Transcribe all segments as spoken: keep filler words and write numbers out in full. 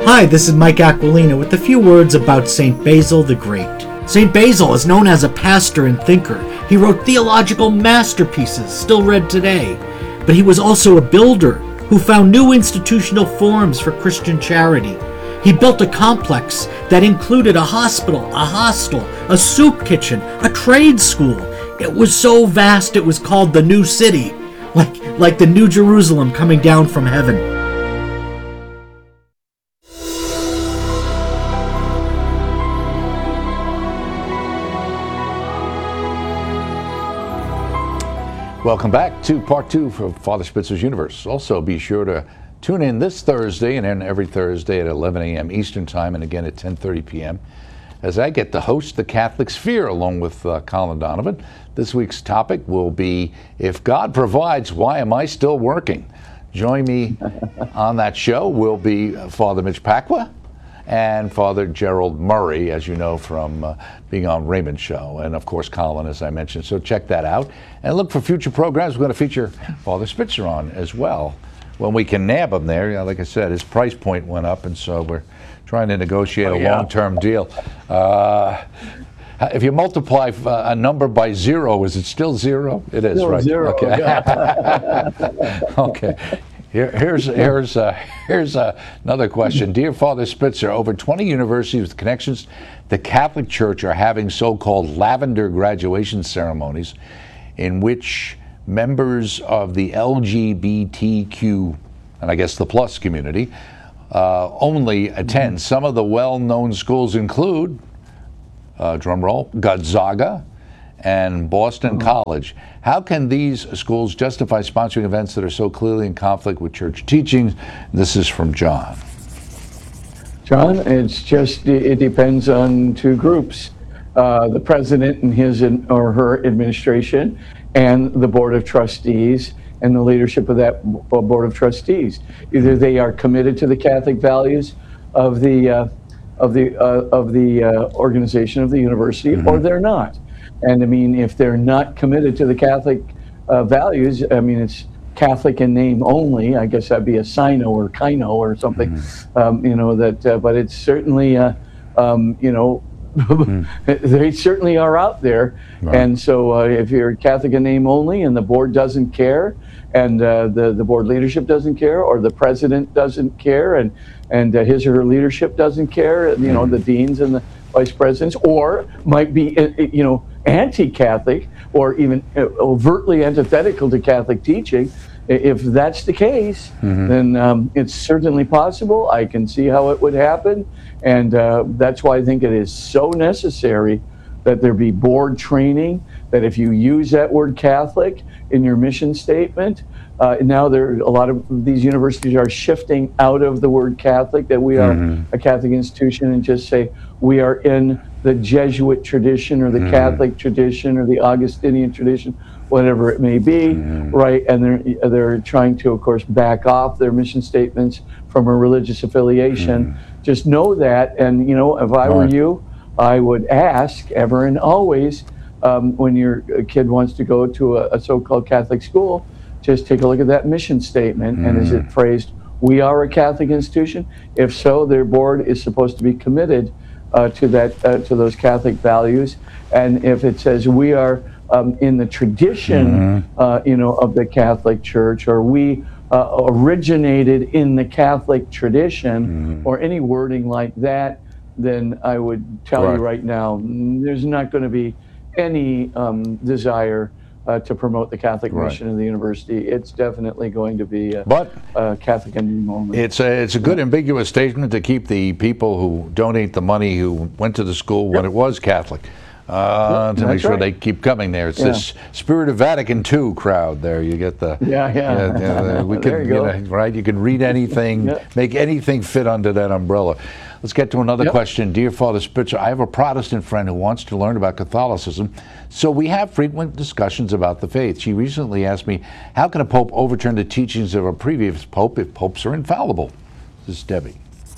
Hi, this is Mike Aquilina with a few words about Saint Basil the Great. Saint Basil is known as a pastor and thinker. He wrote theological masterpieces still read today. But he was also a builder who found new institutional forms for Christian charity. He built a complex that included a hospital, a hostel, a soup kitchen, a trade school. It was so vast it was called the New City, like, like the New Jerusalem coming down from heaven. Welcome back to part two for Father Spitzer's Universe. Also, be sure to tune in this Thursday and then every Thursday at eleven a.m. Eastern Time and again at ten thirty p.m. as I get to host the Catholic Sphere along with uh, Colin Donovan. This week's topic will be, if God provides, why am I still working? Join me on that show will be Father Mitch Pacwa and Father Gerald Murray, as you know from uh, being on Raymond's show, and of course Colin, as I mentioned. So check that out and look for future programs. We're going to feature Father Spitzer on as well when we can nab him there. You know, like I said, his price point went up, and so we're trying to negotiate oh, a yeah. long-term deal. Uh, if you multiply a number by zero, is it still zero? It is, still right? Zero. Okay. Yeah. Okay. Here, here's here's uh, here's uh, another question. Dear Father Spitzer, over twenty universities with connections to the Catholic Church are having so-called lavender graduation ceremonies in which members of the L G B T Q, and I guess the plus community, uh, only attend. Mm-hmm. Some of the well-known schools include, uh, drum roll, Gonzaga and Boston mm-hmm. College. How can these schools justify sponsoring events that are so clearly in conflict with church teachings? This is from John. John, it's just, it depends on two groups. Uh, the president and his or her administration and the board of trustees and the leadership of that board of trustees. Either they are committed to the Catholic values of the uh, of the uh, of the uh, organization of the university, mm-hmm. or they're not. And I mean, if they're not committed to the Catholic uh, values, I mean, it's Catholic in name only. I guess that'd be a Sino or Kino or something, mm-hmm. um, you know, that, uh, but it's certainly, uh, um, you know, mm. they certainly are out there. Right. And so uh, if you're Catholic in name only and the board doesn't care, and uh, the, the board leadership doesn't care, or the president doesn't care, and, and uh, his or her leadership doesn't care, you know, mm. the deans and the vice presidents, or might be, you know, anti-Catholic or even overtly antithetical to Catholic teaching. If that's the case, mm-hmm. then um, it's certainly possible. I can see how it would happen, and uh, that's why I think it is so necessary that there be board training, that if you use that word Catholic in your mission statement, uh, now there a lot of these universities are shifting out of the word Catholic, that we are mm-hmm. a Catholic institution, and just say we are in the Jesuit tradition or the mm-hmm. Catholic tradition or the Augustinian tradition, whatever it may be, mm-hmm. right? And they're they're trying to, of course, back off their mission statements from a religious affiliation. Mm-hmm. Just know that, and you know, if I right. were you, I would ask ever and always, um, when your kid wants to go to a, a so-called Catholic school, just take a look at that mission statement, mm-hmm. and is it phrased, we are a Catholic institution? If so, their board is supposed to be committed uh, to that, uh, to those Catholic values. And if it says we are um, in the tradition, mm-hmm. uh, you know, of the Catholic Church, or we uh, originated in the Catholic tradition, mm-hmm. or any wording like that, then I would tell right. you right now, there's not going to be any um, desire uh, to promote the Catholic right. mission of the university. It's definitely going to be a, but a Catholic in name only. It's a, it's a good ambiguous statement to keep the people who donate the money who went to the school when yep. it was Catholic. Uh, to make sure right. they keep coming there. It's yeah. this Spirit of Vatican two crowd there. You get the yeah yeah. yeah, yeah we can there you, you go. know, right. You can read anything, yep. make anything fit under that umbrella. Let's get to another yep. question. Dear Father Spitzer, I have a Protestant friend who wants to learn about Catholicism, so we have frequent discussions about the faith. She recently asked me, how can a pope overturn the teachings of a previous pope if popes are infallible? This is Debbie.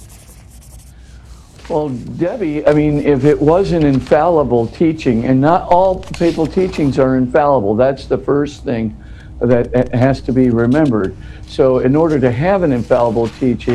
Well, Debbie, I mean, if it was an infallible teaching, and not all papal teachings are infallible, that's the first thing that has to be remembered. So in order to have an infallible teaching,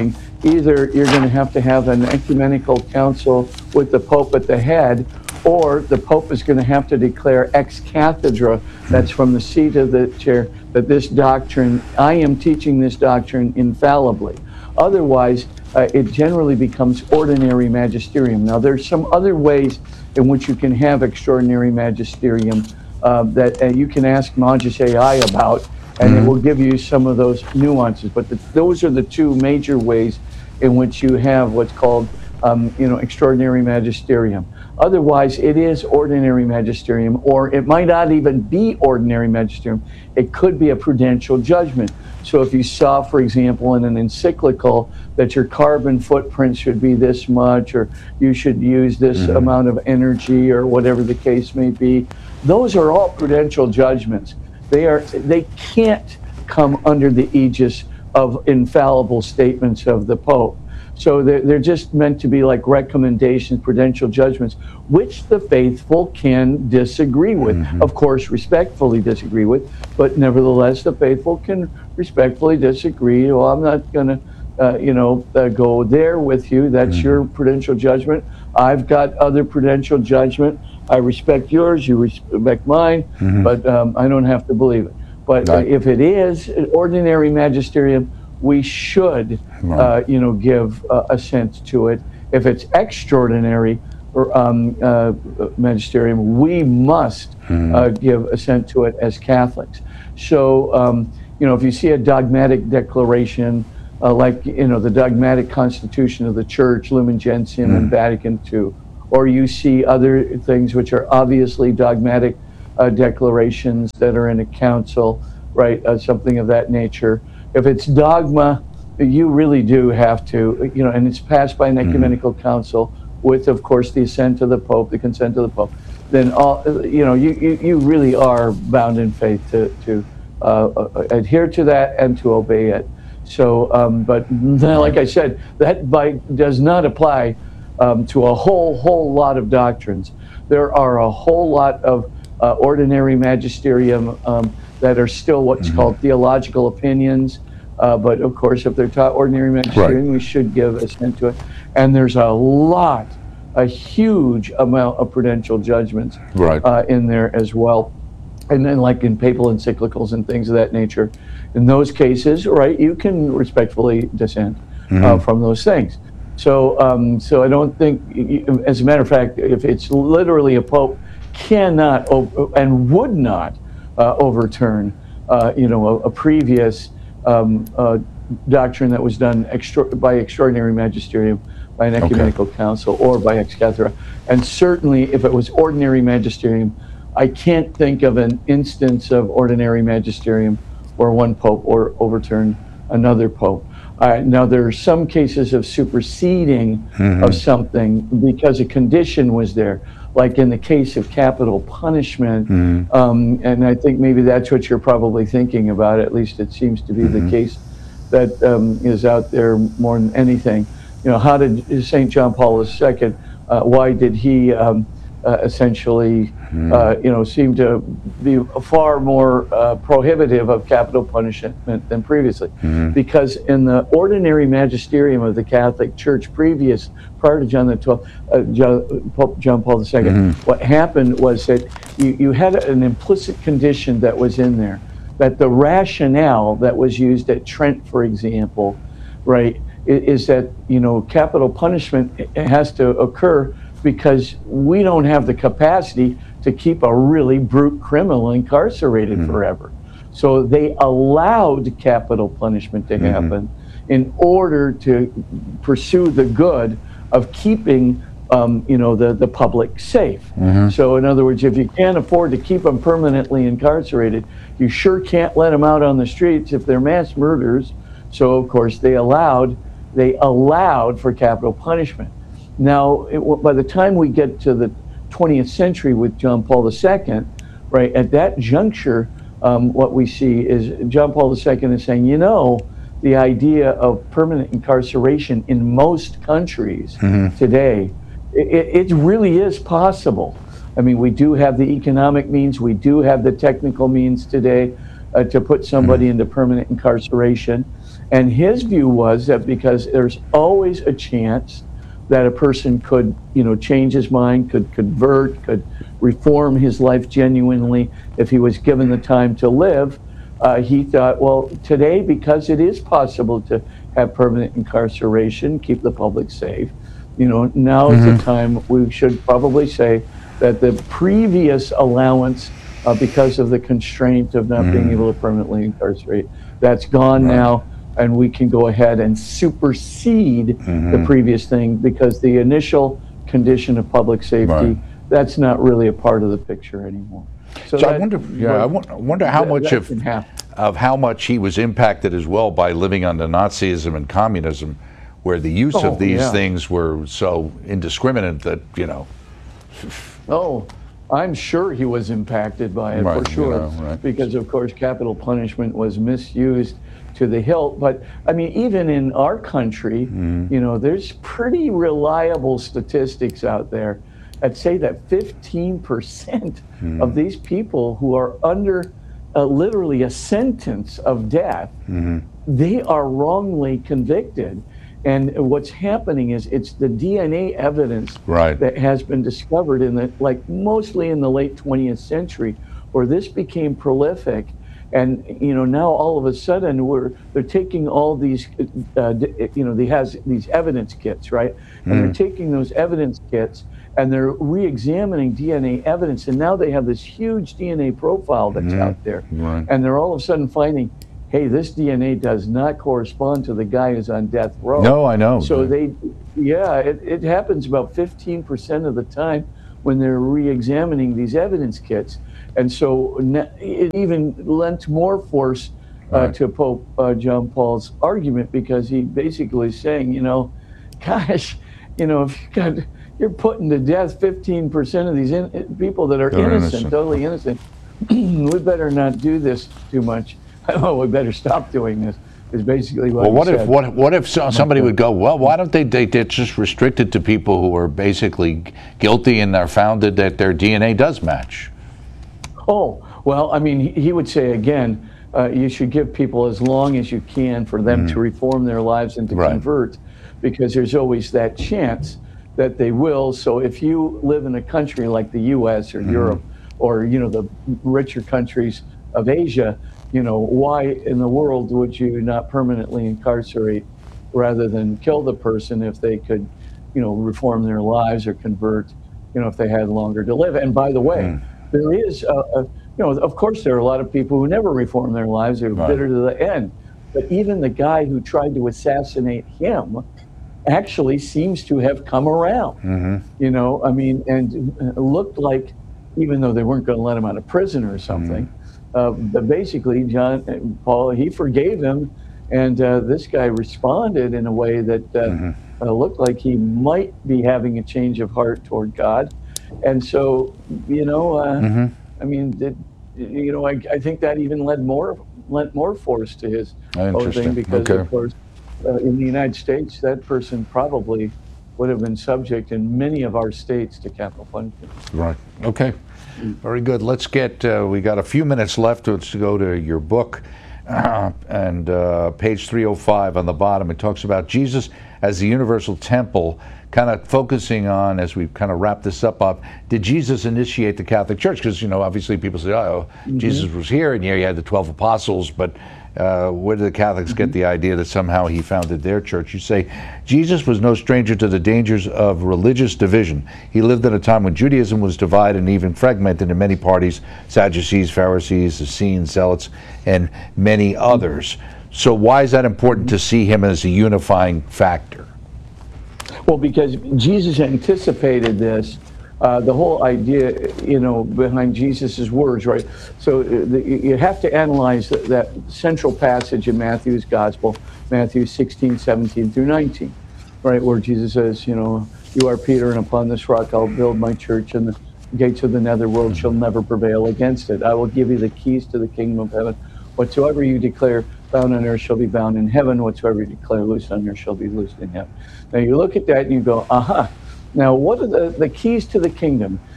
either you're going to have to have an ecumenical council with the Pope at the head, or the Pope is going to have to declare ex cathedra, that's from the seat of the chair, that this doctrine, I am teaching this doctrine infallibly. Otherwise, uh, it generally becomes ordinary magisterium. Now, there's some other ways in which you can have extraordinary magisterium uh, that uh, you can ask Magis A I about, and mm-hmm. it will give you some of those nuances. But the, those are the two major ways in which you have what's called, um, you know, extraordinary magisterium. Otherwise, it is ordinary magisterium, or it might not even be ordinary magisterium. It could be a prudential judgment. So if you saw, for example, in an encyclical that your carbon footprint should be this much, or you should use this mm-hmm. amount of energy, or whatever the case may be, those are all prudential judgments. They are, they can't come under the aegis of infallible statements of the Pope. So they're, they're just meant to be like recommendations, prudential judgments, which the faithful can disagree with. Mm-hmm. Of course, respectfully disagree with, but nevertheless, the faithful can respectfully disagree. Well, I'm not going to, uh, you know, uh, go there with you. That's mm-hmm. your prudential judgment. I've got other prudential judgment. I respect yours, you respect mine, mm-hmm. but um, I don't have to believe it. But right. uh, if it is ordinary magisterium, we should, right. uh, you know, give uh, assent to it. If it's extraordinary or um, uh, magisterium, we must mm-hmm. uh, give assent to it as Catholics. So, um, you know, if you see a dogmatic declaration, uh, like, you know, the dogmatic constitution of the Church, Lumen Gentium, mm-hmm. and Vatican Two, or you see other things which are obviously dogmatic uh, declarations that are in a council, right, uh, something of that nature. If it's dogma, you really do have to, you know, and it's passed by an ecumenical mm-hmm. council with, of course, the assent of the Pope, the consent of the Pope, then, all, you know, you, you, you really are bound in faith to, to uh, adhere to that and to obey it. So, um, but like I said, that by, does not apply um, to a whole, whole lot of doctrines. There are a whole lot of uh, ordinary magisterium um, that are still what's mm-hmm. called theological opinions. Uh, but of course, if they're taught ordinary magisterium, right. we should give assent to it. And there's a lot, a huge amount of prudential judgments right. uh, in there as well. And then like in papal encyclicals and things of that nature, in those cases, right, you can respectfully dissent mm-hmm. uh, from those things. So, um, so I don't think, as a matter of fact, if it's literally a Pope cannot and would not uh, overturn, uh, you know, a, a previous Um, uh, doctrine that was done extra by extraordinary magisterium, by an ecumenical okay. council, or by ex cathedra. And certainly, if it was ordinary magisterium, I can't think of an instance of ordinary magisterium where one pope or overturned another pope. Uh, now, there are some cases of superseding mm-hmm. of something because a condition was there, like in the case of capital punishment, mm-hmm. um, and I think maybe that's what you're probably thinking about, at least it seems to be mm-hmm. the case that um, is out there more than anything. You know, how did Saint John Paul the Second, uh, why did he um, uh, essentially, mm-hmm. uh, you know, seem to be far more uh, prohibitive of capital punishment than previously? Mm-hmm. Because in the ordinary magisterium of the Catholic Church previous, prior to John the twelfth, uh, John, Pope John Paul the Second, mm-hmm. what happened was that you, you had an implicit condition that was in there, that the rationale that was used at Trent, for example, right, is, is that, you know, capital punishment has to occur because we don't have the capacity to keep a really brute criminal incarcerated mm-hmm. forever. So they allowed capital punishment to happen mm-hmm. in order to pursue the good of keeping, um, you know, the, the public safe. Mm-hmm. So in other words, if you can't afford to keep them permanently incarcerated, you sure can't let them out on the streets if they're mass murderers. So of course they allowed, they allowed for capital punishment. Now, it, by the time we get to the twentieth century with John Paul the Second, right, at that juncture, um, what we see is John Paul the Second is saying, you know, the idea of permanent incarceration in most countries mm-hmm. today, it, it really is possible. I mean, we do have the economic means, we do have the technical means today uh, to put somebody mm-hmm. into permanent incarceration. And his view was that because there's always a chance that a person could, you know, change his mind, could convert, could reform his life genuinely if he was given the time to live, uh, he thought, well, today, because it is possible to have permanent incarceration, keep the public safe, you know, now mm-hmm. is the time we should probably say that the previous allowance, uh, because of the constraint of not mm-hmm. being able to permanently incarcerate, that's gone right. now. And we can go ahead and supersede mm-hmm. the previous thing because the initial condition of public safety, right. that's not really a part of the picture anymore. So, so that, I wonder, yeah, I wonder how that, much that of, of how much he was impacted as well by living under Nazism and communism, where the use oh, of these yeah. things were so indiscriminate that, you know. Oh, I'm sure he was impacted by it right, for sure, you know, right. because of course capital punishment was misused to the hilt. But I mean, even in our country, mm-hmm. you know, there's pretty reliable statistics out there that say that fifteen percent mm-hmm. of these people who are under uh, literally a sentence of death, mm-hmm. they are wrongly convicted. And what's happening is it's the D N A evidence right. that has been discovered in the, like mostly in the late twentieth century, where this became prolific. And you know, now all of a sudden we're they're taking all these, uh, you know, they has these evidence kits, right? And mm. they're taking those evidence kits and they're re-examining D N A evidence, and now they have this huge D N A profile that's mm. out there, right. and they're all of a sudden finding, hey, this D N A does not correspond to the guy who's on death row. No, I know. So they, yeah, it, it happens about fifteen percent of the time when they're re-examining these evidence kits. And so it even lent more force uh, right. to Pope uh, John Paul's argument, because he basically is saying, you know, gosh, you know, if you got, you're putting to death fifteen percent of these in, people that are innocent, innocent, totally innocent, we better not do this too much. Oh, we better stop doing this. Is basically what. Well, what he if said. what what if somebody would go, well, why don't they they they just restrict it to people who are basically guilty and are founded that their D N A does match? Oh, well, I mean, he, he would say again, uh, you should give people as long as you can for them mm. to reform their lives and to right. convert, because there's always that chance that they will. So if you live in a country like the U S or mm. Europe, or you know, the richer countries of Asia, you know, why in the world would you not permanently incarcerate rather than kill the person if they could, you know, reform their lives or convert, you know, if they had longer to live? And by the way, mm. there is, a, a, you know, of course there are a lot of people who never reform their lives, they're right. bitter to the end. But even the guy who tried to assassinate him actually seems to have come around, mm-hmm. you know, I mean, and it looked like, even though they weren't going to let him out of prison or something, mm-hmm. Uh, but basically, John Paul, he forgave him, and uh, this guy responded in a way that uh, mm-hmm. uh, looked like he might be having a change of heart toward God. And so, you know, uh, mm-hmm. I mean, it, you know, I, I think that even led more lent more force to his whole thing, because, okay. of course, uh, in the United States, that person probably would have been subject in many of our states to capital punishment. Right. Okay. Very good. Let's get, uh, we got a few minutes left. Let's go to your book. Uh, and uh, page three oh five on the bottom, it talks about Jesus as the universal temple, kind of focusing on, as we kind of wrap this up, up, did Jesus initiate the Catholic Church? Because, you know, obviously people say, oh, mm-hmm. Jesus was here, and here you had the twelve apostles, but uh, where did the Catholics mm-hmm. get the idea that somehow he founded their church? You say, Jesus was no stranger to the dangers of religious division. He lived at a time when Judaism was divided and even fragmented into many parties, Sadducees, Pharisees, Essenes, Zealots, and many others. So why is that important to see him as a unifying factor? Well, because Jesus anticipated this, uh, the whole idea, you know, behind Jesus's words, right? So the, you have to analyze that, that central passage in Matthew's Gospel, Matthew sixteen, seventeen through nineteen, right, where Jesus says, you know, you are Peter, and upon this rock I'll build my church, and the gates of the netherworld shall never prevail against it. I will give you the keys to the kingdom of heaven. Whatsoever you declare bound on earth shall be bound in heaven. Whatsoever you declare loose on earth shall be loosed in heaven. Now you look at that and you go, aha. Now what are the, the keys to the kingdom?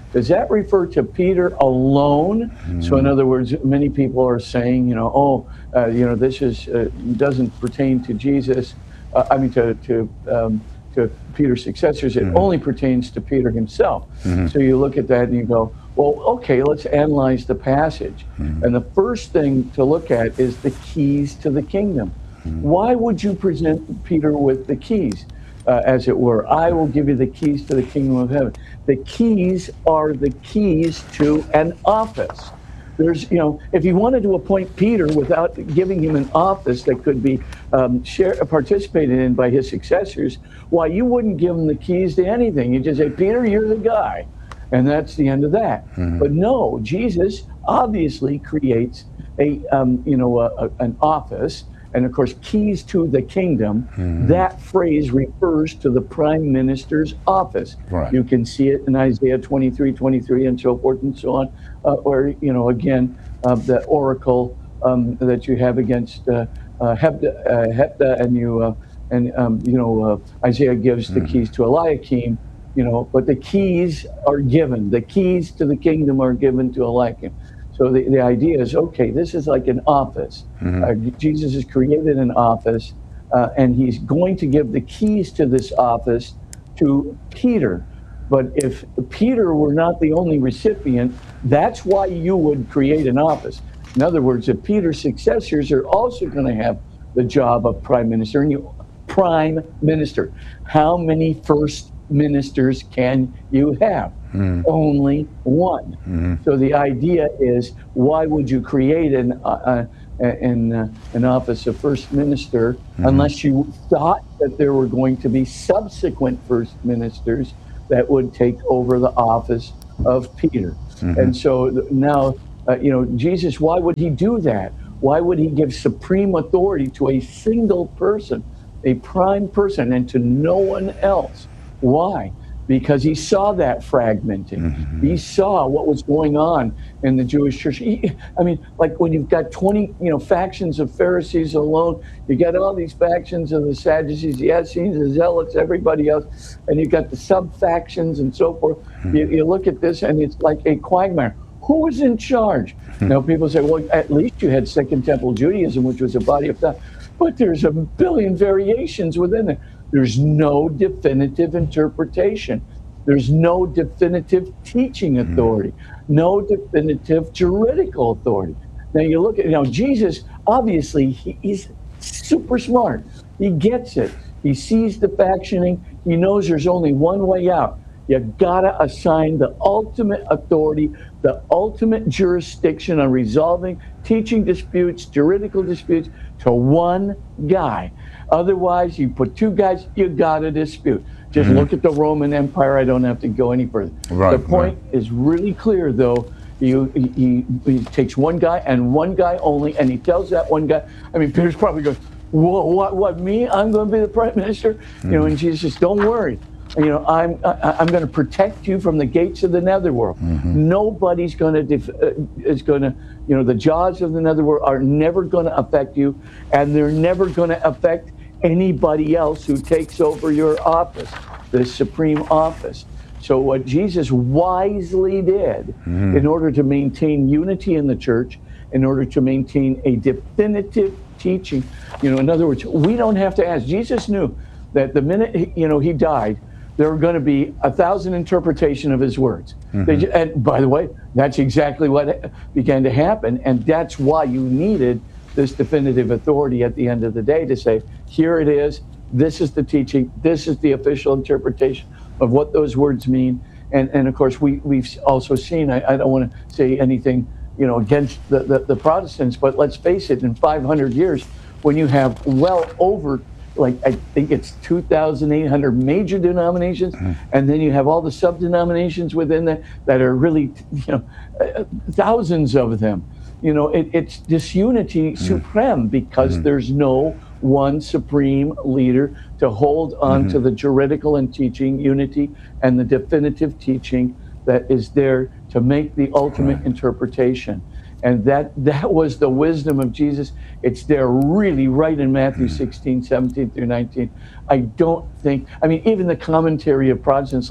Does that refer to Peter alone? Mm. So in other words, many people are saying, you know, oh, uh, you know, this is uh, doesn't pertain to Jesus. Uh, I mean, to to um, to Peter's successors. It mm-hmm. only pertains to Peter himself. Mm-hmm. So you look at that and you go, well, okay, let's analyze the passage. Mm-hmm. And the first thing to look at is the keys to the kingdom. Mm-hmm. Why would you present Peter with the keys? Uh, as it were, I will give you the keys to the kingdom of heaven. The keys are the keys to an office. There's, you know, if you wanted to appoint Peter without giving him an office that could be um, share, participated in by his successors, why, you wouldn't give him the keys to anything. You just say, Peter, you're the guy. And that's the end of that. Mm-hmm. But no, Jesus obviously creates a, um, you know, a, a, an office. And of course, keys to the kingdom, mm-hmm. that phrase refers to the prime minister's office. Right. You can see it in Isaiah twenty-three, twenty-three and so forth and so on. Uh, or, you know, again, uh, the oracle um, that you have against uh, uh, Hebda, uh, Hebda, and you, uh, and um, you know, uh, Isaiah gives mm-hmm. the keys to Eliakim, you know, but the keys are given. The keys to the kingdom are given to Eliakim. So the, the idea is, okay, this is like an office. Mm-hmm. Uh, Jesus has created an office, uh, and he's going to give the keys to this office to Peter. But if Peter were not the only recipient, that's why you would create an office. In other words, if Peter's successors are also going to have the job of prime minister, and you, prime minister, how many first ministers can you have? Mm. Only one. Mm-hmm. So the idea is, why would you create an uh, an, uh, an office of first minister mm-hmm. unless you thought that there were going to be subsequent first ministers that would take over the office of Peter? Mm-hmm. And so now, uh, you know, Jesus, why would he do that? Why would he give supreme authority to a single person, a prime person, and to no one else? Why? Because he saw that fragmenting. Mm-hmm. He saw what was going on in the Jewish church. He, I mean, like when you've got twenty, you know, factions of Pharisees alone, you got all these factions of the Sadducees, the Essenes, the Zealots, everybody else, and you got the sub-factions and so forth. Mm-hmm. You, you look at this and it's like a quagmire. Who was in charge? Mm-hmm. Now people say, well, at least you had Second Temple Judaism, which was a body of thought, but there's a billion variations within it. There's no definitive interpretation. There's no definitive teaching authority, mm-hmm. no definitive juridical authority. Now you look at, you know, Jesus, obviously he, he's super smart. He gets it. He sees the factioning. He knows there's only one way out. You gotta assign the ultimate authority, the ultimate jurisdiction on resolving teaching disputes, juridical disputes, to one guy. Otherwise, you put two guys, you got a dispute. Just mm-hmm. look at the Roman Empire. I don't have to go any further. Right, the point right. is really clear, though. You, he, he takes one guy and one guy only, and he tells that one guy. I mean, Peter's probably going, "What? What? What? Me? I'm going to be the prime minister?" Mm-hmm. You know, and Jesus says, "Don't worry. You know, I'm I, I'm going to protect you from the gates of the netherworld. Mm-hmm. Nobody's going to def- uh, is going to, you know, the jaws of the netherworld are never going to affect you, and they're never going to affect anybody else who takes over your office, the supreme office." So what Jesus wisely did mm-hmm. in order to maintain unity in the church, in order to maintain a definitive teaching, you know, in other words, we don't have to ask. Jesus knew that the minute, he, you know, he died, there were going to be a thousand interpretation of his words. Mm-hmm. They, and by the way, that's exactly what began to happen. And that's why you needed this definitive authority at the end of the day to say, here it is, this is the teaching, this is the official interpretation of what those words mean. And and of course, we, we've also seen, I, I don't want to say anything, you know, against the, the, the Protestants, but let's face it, in five hundred years, when you have well over, like I think it's two thousand eight hundred major denominations, mm-hmm. and then you have all the sub-denominations within that that are really, you know, uh, thousands of them. You know, it, it's disunity mm-hmm. supreme because mm-hmm. there's no one supreme leader to hold on mm-hmm. to the juridical and teaching unity and the definitive teaching that is there to make the ultimate right. interpretation. And that that was the wisdom of Jesus. It's there really right in Matthew mm-hmm. sixteen, seventeen through nineteen. I don't think, I mean, even the commentary of Protestants like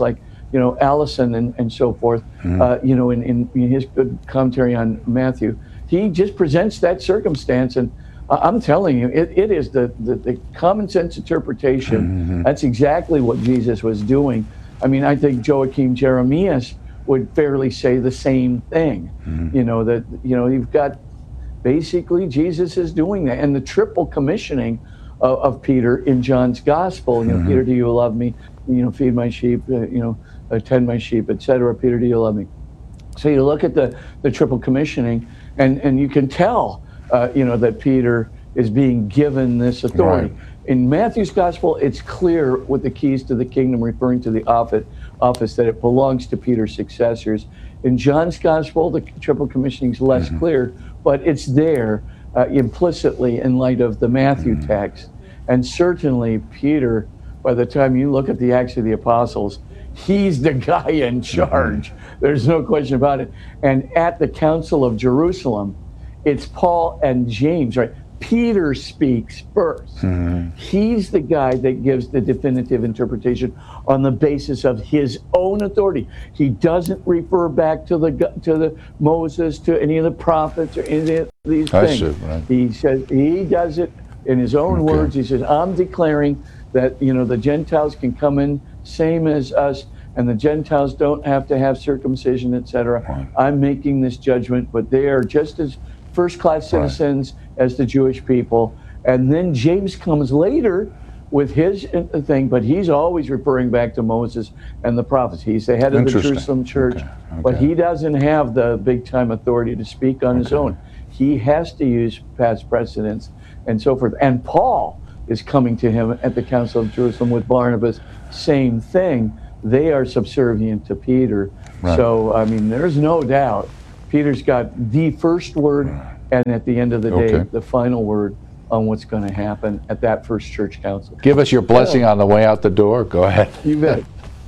you know, Allison and, and so forth, mm-hmm. uh, you know, in, in, in his good commentary on Matthew, he just presents that circumstance, and uh, I'm telling you, it, it is the, the, the common sense interpretation. Mm-hmm. That's exactly what Jesus was doing. I mean, I think Joachim Jeremias would fairly say the same thing. Mm-hmm. You know, that, you know, you've got basically Jesus is doing that. And the triple commissioning of, of Peter in John's gospel, you know, mm-hmm. Peter, do you love me? You know, feed my sheep, uh, you know, attend my sheep, et cetera. Peter, do you love me? So you look at the, the triple commissioning, and, and you can tell, uh, you know, that Peter is being given this authority. Right. In Matthew's gospel, it's clear with the keys to the kingdom, referring to the office, office that it belongs to Peter's successors. In John's gospel, the triple commissioning is less mm-hmm. clear, but it's there uh, implicitly in light of the Matthew mm-hmm. text. And certainly Peter, by the time you look at the Acts of the Apostles, he's the guy in charge. Mm-hmm. There's no question about it. And at the Council of Jerusalem, it's Paul and James, right? Peter speaks first. Mm-hmm. He's the guy that gives the definitive interpretation on the basis of his own authority. He doesn't refer back to the to the Moses, to any of the prophets, or any of these I things. see, right. He says he does it in his own okay. words. He says, "I'm declaring that, you know, the Gentiles can come in same as us, and the Gentiles don't have to have circumcision, et cetera. Right. I'm making this judgment, but they are just as first-class citizens right. as the Jewish people." And then James comes later with his thing, but he's always referring back to Moses and the prophets. He's the head of the Jerusalem church, okay. Okay. but he doesn't have the big-time authority to speak on okay. his own. He has to use past precedents and so forth. And Paul is coming to him at the Council of Jerusalem with Barnabas, same thing. They are subservient to Peter. Right. So, I mean, there's no doubt Peter's got the first word, and at the end of the day, okay. the final word on what's going to happen at that first church council. Give us your blessing on the way out the door. Go ahead. You bet.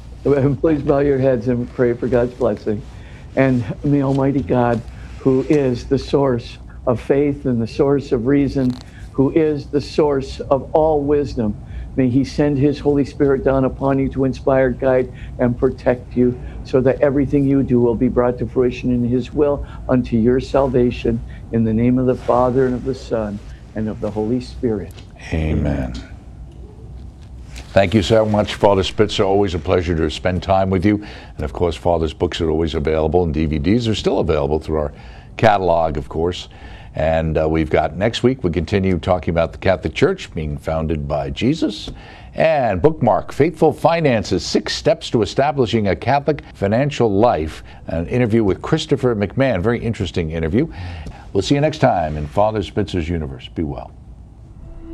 Please bow your heads and pray for God's blessing. And may Almighty God, who is the source of faith and the source of reason, who is the source of all wisdom, may he send his Holy Spirit down upon you to inspire, guide, and protect you, so that everything you do will be brought to fruition in his will unto your salvation. In the name of the Father, and of the Son, and of the Holy Spirit. Amen. Thank you so much, Father Spitzer. Always a pleasure to spend time with you. And of course, Father's books are always available, and D V Ds are still available through our catalog, of course. And uh, we've got next week, we continue talking about the Catholic Church being founded by Jesus. And bookmark Faithful Finances, Six Steps to Establishing a Catholic Financial Life, an interview with Christopher McMahon. Very interesting interview. We'll see you next time in Father Spitzer's Universe. Be well.